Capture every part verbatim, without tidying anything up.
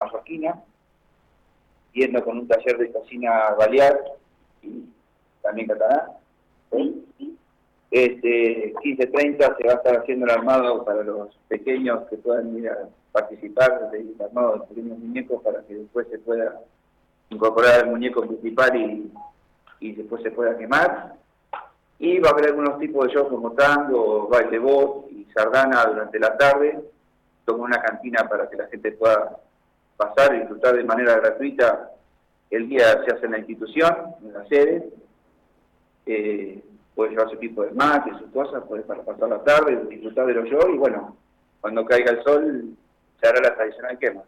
mallorquina, yendo con un taller de cocina balear y también catalán. ¿Sí? ¿Sí? Este, quince treinta se va a estar haciendo el armado para los pequeños que puedan ir a participar del armado de los pequeños muñecos para que después se pueda incorporar al muñeco principal y, y después se pueda quemar. Y va a haber algunos tipos de shows como tango, baile voz y sardana durante la tarde, como una cantina para que la gente pueda pasar y disfrutar de manera gratuita. El día se hace en la institución, en la sede, eh, puede llevar su equipo de mate, sus cosas, puede para pasar la tarde, disfrutar de los shows y bueno, cuando caiga el sol se hará la tradicional quema.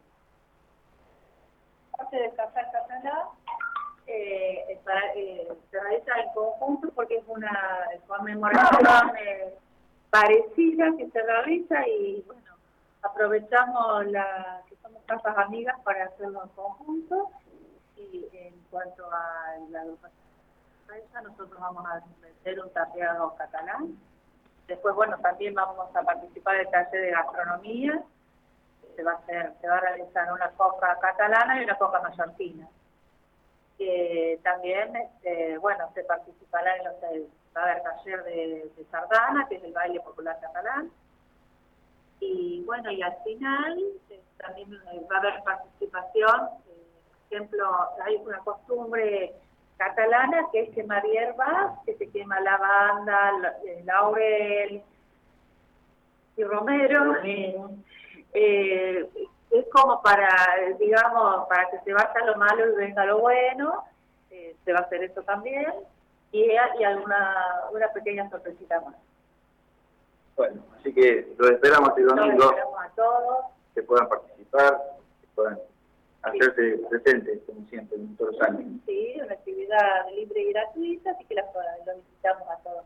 Parte de Café Catalán eh, para, eh, se realiza en conjunto porque es una conmemoración eh, parecida que se realiza y bueno, aprovechamos la que somos casas amigas para hacerlo en conjunto. Y en cuanto a la agrupación, nosotros vamos a hacer un tapeado catalán. Después, bueno, también vamos a participar del taller de gastronomía. Se va a hacer, se va a realizar una coca catalana y una coca mallorquina. Eh, también, este, bueno, se participará en los, va a haber taller de, de sardana, que es el baile popular catalán. Y bueno, y al final eh, también va a haber participación. Eh, por ejemplo, hay una costumbre catalana que es quemar hierbas, que se quema lavanda, laurel y romero. Eh, es como para, digamos, para que se vaya lo malo y venga lo bueno, eh, se va a hacer eso también, y, y alguna una pequeña sorpresita más. Bueno, así que los esperamos el domingo. Los esperamos a todos. Que puedan participar, que puedan hacerse sí. presentes, como siempre, en todos los años. Sí, una actividad libre y gratuita, así que los lo visitamos a todos.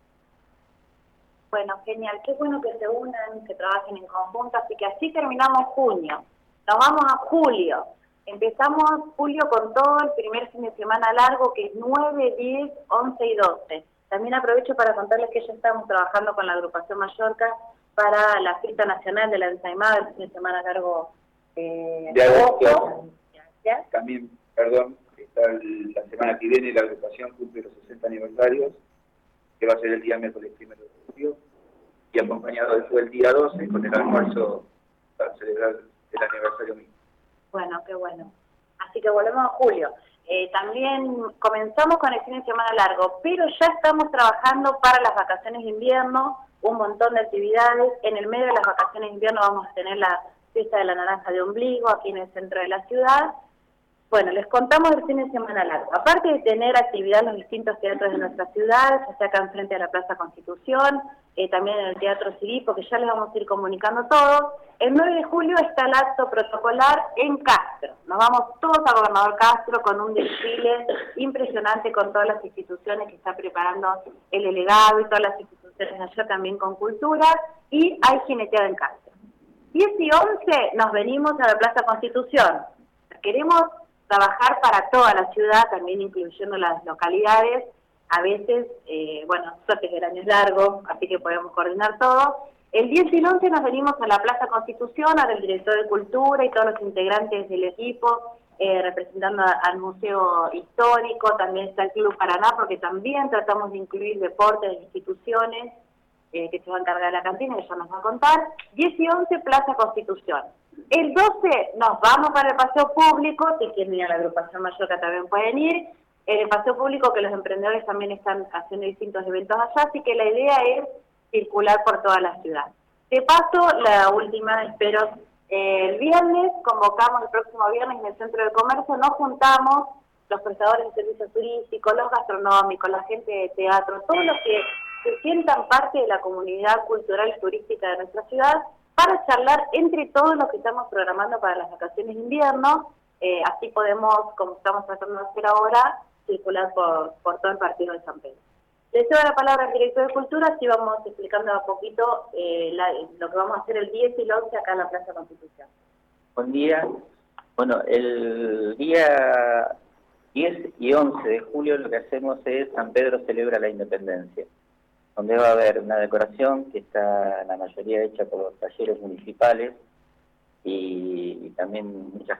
Bueno, genial, qué bueno que se unan, que trabajen en conjunto, así que así terminamos junio. Nos vamos a julio. Empezamos julio con todo el primer fin de semana largo, que es nueve, diez, once y doce. También aprovecho para contarles que ya estamos trabajando con la agrupación Mallorca para la fiesta nacional de la ensaimada del fin de semana largo eh, de agosto. También, perdón, está el, la semana que viene la agrupación cumple los sesenta aniversarios, que va a ser el día miércoles primero de julio, y acompañado después el día doce con el almuerzo para celebrar el aniversario mismo. Bueno, qué bueno. Así que volvemos a julio. Eh, también comenzamos con el fin de semana largo, pero ya estamos trabajando para las vacaciones de invierno, un montón de actividades. En el medio de las vacaciones de invierno vamos a tener la fiesta de la naranja de ombligo aquí en el centro de la ciudad. Bueno, les contamos el fin de semana largo. Aparte de tener actividad en los distintos teatros de nuestra ciudad, ya sea acá enfrente de la Plaza Constitución, eh, también en el Teatro Ciripo, que ya les vamos a ir comunicando todo. El nueve de julio está el acto protocolar en Castro. Nos vamos todos a Gobernador Castro con un desfile impresionante con todas las instituciones que está preparando el delegado y todas las instituciones allá también con cultura. Y hay jineteado en Castro. diez y once nos venimos a la Plaza Constitución. Queremos trabajar para toda la ciudad, también incluyendo las localidades. A veces, eh, bueno, suerte que el año es largo, así que podemos coordinar todo. El diez y el once nos venimos a la Plaza Constitución, al director de Cultura y todos los integrantes del equipo, eh, representando a, al Museo Histórico, también está el Club Paraná, porque también tratamos de incluir deportes de instituciones, eh, que se va a encargar de la cantina, que ya nos va a contar. diez y once, Plaza Constitución. El doce nos vamos para el paseo público, si quieren ir a la agrupación Mallorca también pueden ir. En el paseo público, que los emprendedores también están haciendo distintos eventos allá, así que la idea es circular por toda la ciudad. De paso, la última, espero, eh, el viernes, convocamos el próximo viernes en el Centro de Comercio, nos juntamos los prestadores de servicios turísticos, los gastronómicos, la gente de teatro, todos los que se sientan parte de la comunidad cultural y turística de nuestra ciudad, para charlar entre todos los que estamos programando para las vacaciones de invierno. Eh, así podemos, como estamos tratando de hacer ahora, circular por, por todo el partido de San Pedro. Le cedo la palabra al director de Cultura, así vamos explicando a poquito eh, la, lo que vamos a hacer el diez y el once acá en la Plaza Constitución. Buen día. Bueno, el día diez y once de julio lo que hacemos es San Pedro celebra la independencia, donde va a haber una decoración que está la mayoría hecha por los talleres municipales y, y también muchas